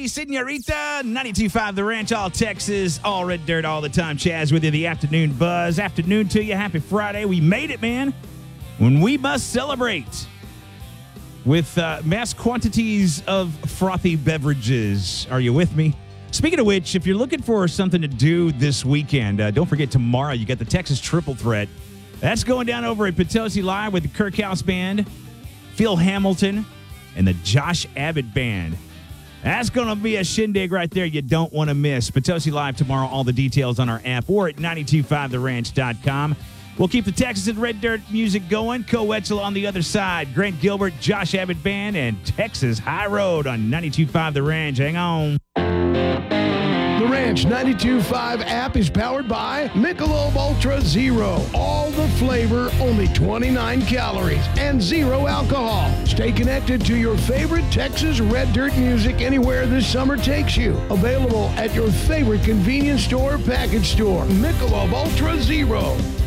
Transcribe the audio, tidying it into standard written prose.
si, senorita. 92.5 The Ranch, all Texas, all red dirt, all the time. Chaz with you, the afternoon buzz. Afternoon to you. Happy Friday. We made it, man. When we must celebrate with mass quantities of frothy beverages. Are you with me? Speaking of which, if you're looking for something to do this weekend, don't forget tomorrow you got the Texas Triple Threat. That's going down over at Potosi Live with the Kirk House Band, Phil Hamilton, and the Josh Abbott Band. That's going to be a shindig right there you don't want to miss. Potosi Live tomorrow. All the details on our app or at 925theranch.com. We'll keep the Texas and Red Dirt music going. Co Wetzel on the other side. Grant Gilbert, Josh Abbott Band, and Texas High Road on 92.5 The Ranch. Hang on. The Ranch 92.5 app is powered by Michelob Ultra Zero. All the flavor, only 29 calories, and zero alcohol. Stay connected to your favorite Texas Red Dirt music anywhere this summer takes you. Available at your favorite convenience store, package store. Michelob Ultra Zero.